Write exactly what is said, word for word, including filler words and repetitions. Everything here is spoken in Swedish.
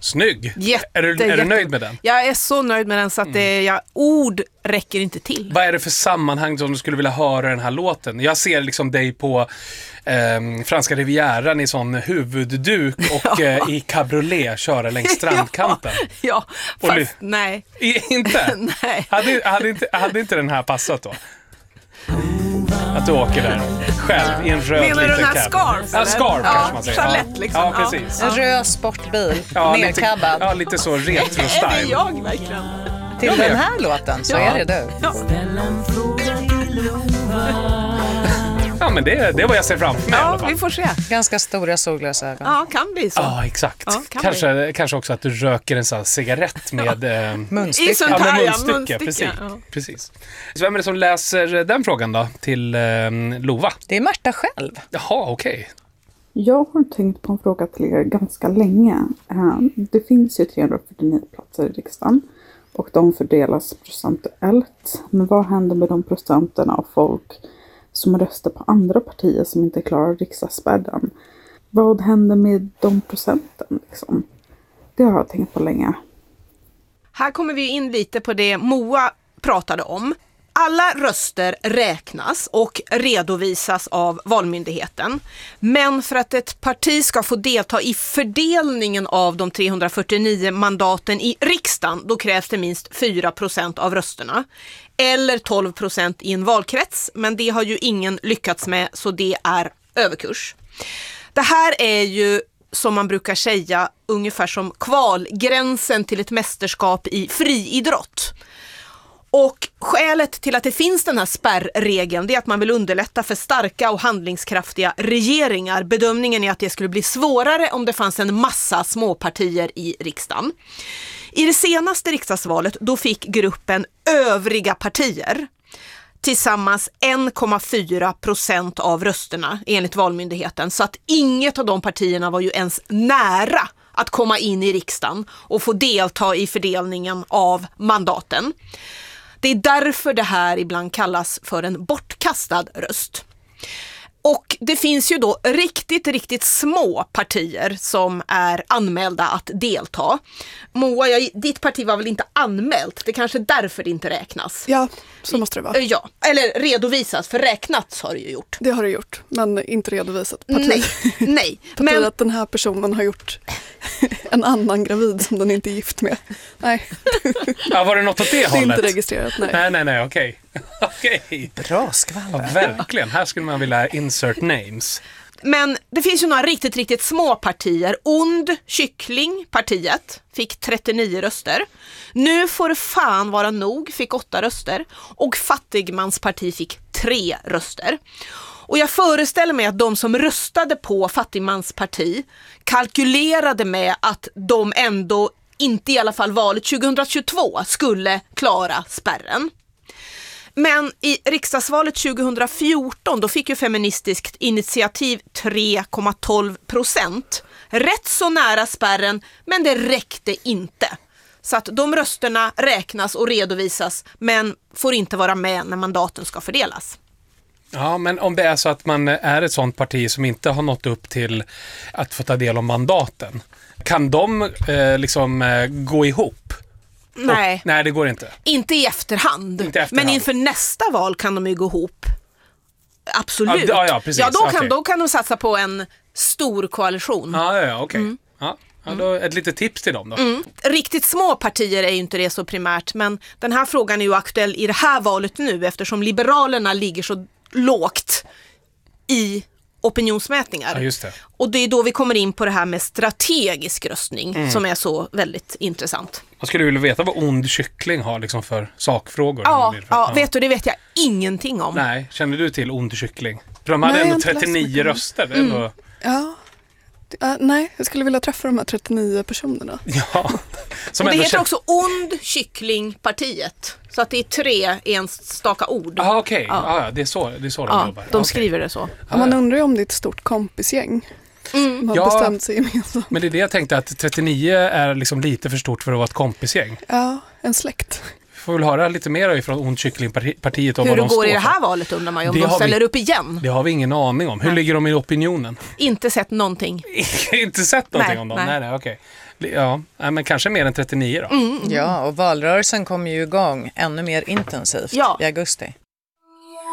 Snygg. Jätte, är, du, är jätte... du nöjd med den? Jag är så nöjd med den så att det, jag, ord räcker inte till. Vad är det för sammanhang som du skulle vilja höra den här låten? Jag ser liksom dig på eh, Franska Rivieran i sån huvudduk och eh, i cabriolet köra längs strandkanten. Ja, ja fast li- nej. I, inte? Nej. Hade, hade, inte? hade inte den här passat då? Att du åker där själv i en röd Menar liten du den här cab. Scarf? Ja, Scarf ja, kanske man säger. Charlotte liksom. Ja, precis. En röd sportbil, Ja, lite, nerkabbad. ja, lite så retro-style. Är det jag verkligen? Till Ja, den det- här låten så Ja. är det du. Ja. Ja, men det, det är vad jag ser framför mig i alla Ja, fall. vi får se. Ganska stora solglasögon. Ja, kan bli så. Ja, exakt. Ja, kan kanske, kanske också att du röker en sån här cigarett med... Eh, Munstycke. I sånt ja, med här, ja, munstycke. munstycke, Precis. ja. precis. Så vem är det som läser den frågan då? Till eh, Lova? Det är Märta själv. Jaha, okej. Jag har tänkt på en fråga till er ganska länge. Eh, Det finns ju trehundrafyrtionio platser i riksdagen och de fördelas procentuellt. Men vad händer med de procenterna av folk som röstar på andra partier som inte klarar riksdagsspärren? Vad händer med de procenten liksom? Det har jag tänkt på länge. Här kommer vi in lite på det Moa pratade om. Alla röster räknas och redovisas av Valmyndigheten. Men för att ett parti ska få delta i fördelningen av de trehundrafyrtionio mandaten i riksdagen, då krävs det minst fyra procent av rösterna. Eller tolv procent i en valkrets, men det har ju ingen lyckats med, så det är överkurs. Det här är ju, som man brukar säga, ungefär som kvalgränsen till ett mästerskap i friidrott. Och skälet till att det finns den här spärregeln, det är att man vill underlätta för starka och handlingskraftiga regeringar. Bedömningen är att det skulle bli svårare om det fanns en massa småpartier i riksdagen. I det senaste riksdagsvalet då fick gruppen övriga partier tillsammans en komma fyra procent av rösterna enligt Valmyndigheten. Så att inget av de partierna var ju ens nära att komma in i riksdagen och få delta i fördelningen av mandaten. Det är därför det här ibland kallas för en bortkastad röst. Och det finns ju då riktigt, riktigt små partier som är anmälda att delta. Moa, jag, ditt parti var väl inte anmält? Det är kanske därför det inte räknas. Ja, så måste det vara. Ja, eller redovisas, för räknats har det ju gjort. Det har det gjort, men inte redovisat. Parti. Nej, nej. Parti Men att den här personen har gjort en annan gravid som den inte är gift med. Nej, Ja, var det något åt det det är hållet? inte registrerat. Nej. Nej, nej, nej, okej. Okej. Bra Ja, skvaller. verkligen. Här skulle man vilja insert names. Men det finns ju några riktigt, riktigt små partier. Und Kyckling, partiet, fick trettionio röster. Nu får det fan vara nog, fick åtta röster. Och Fattigmans parti fick tre röster. Och jag föreställer mig att de som röstade på Fattigmans parti kalkylerade med att de ändå inte i alla fall valet tjugohundratjugotvå skulle klara spärren. Men i riksdagsvalet tjugohundrafjorton då fick ju Feministiskt initiativ tre komma tolv procent. Rätt så nära spärren, men det räckte inte. Så att de rösterna räknas och redovisas, men får inte vara med när mandaten ska fördelas. Ja, men om det är så att man är ett sånt parti som inte har nått upp till att få ta del av mandaten, kan de eh, liksom eh, gå ihop? Nej, Och, nej, det går inte. inte i efterhand. Inte i efterhand. Men inför nästa val kan de ju gå ihop. Absolut. Ja, ja, precis. Ja, då kan, Okej. då kan de satsa på en stor koalition. Ja, ja, ja, okej. Mm. Ja, ja, då ett litet tips till dem då. Mm. Riktigt små partier är ju inte det så primärt, men den här frågan är ju aktuell i det här valet nu eftersom Liberalerna ligger så lågt i opinionsmätningar. Ja, just det. Och det är då vi kommer in på det här med strategisk röstning Mm. som är så väldigt intressant. Jag skulle vilja veta vad ond kyckling har liksom för sakfrågor. Ja, Ja, ja, vet du, det vet jag ingenting om. Nej, känner du till ond kyckling? För de hade Nej, jag har ändå inte läst trettionio mycket om det. röster. Det är ändå... Ja. Uh, nej, jag skulle vilja träffa de här trettionio personerna. Ja. Som Och det ändå heter kän- också ond kycklingpartiet. Så att det är tre enstaka ord. Ah, okej. Ja. Ja. Ah, det är så, det är så de Ja, jobbar. de Okej. skriver det så. Och man undrar ju om det är ett stort kompisgäng Mm. som har Ja. bestämt sig gemensamt. Men det är det jag tänkte, att trettionio är liksom lite för stort för att vara ett kompisgäng. Ja, en släkt. får väl höra lite mer ifrån Ond kycklingpartiet om Hur vad det de går står i det för. här valet undrar man ju, om Det de har vi- ställer upp igen. Det har vi ingen aning om. Hur Nej. ligger de i opinionen? Inte sett någonting. Inte sett någonting Nej, om dem? nej. Nej, nej, okej. Ja, nej, men kanske mer än trettionio då. Mm. Ja, och valrörelsen kommer ju igång ännu mer intensivt Ja. i augusti.